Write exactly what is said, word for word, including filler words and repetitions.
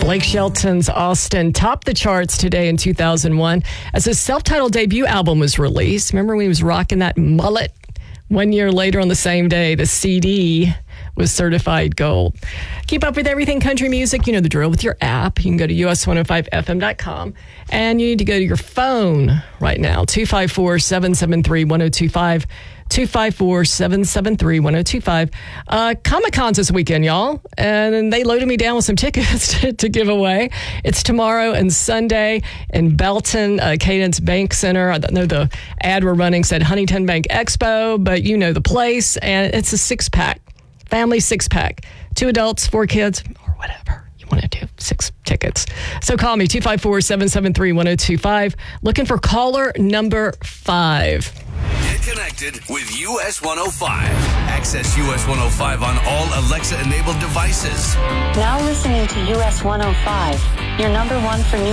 Blake Shelton's Austin topped the charts today in two thousand one as his self-titled debut album was released. Remember when he was rocking that mullet? One year later on the same day, the C D was certified gold. Keep up with everything country music. You know the drill with your app. You can go to U S one oh five F M dot com. And you need to go to your phone right now, two five four, seven seven three, one oh two five. two five four, seven seven three, one oh two five. Uh, Comic-Con's this weekend, y'all. And they loaded me down with some tickets to, to give away. It's tomorrow and Sunday in Belton, uh, Cadence Bank Center. I don't know, the ad we're running said Huntington Bank Expo, but you know the place. And it's a six-pack, family six-pack. Two adults, four kids, or whatever you want to do. Six tickets. So call me, two five four, seven seven three, one oh two five. Looking for caller number five. Get connected with U S one oh five. Access U S one oh five on all Alexa-enabled devices. Now listening to U S one oh five, your number one for new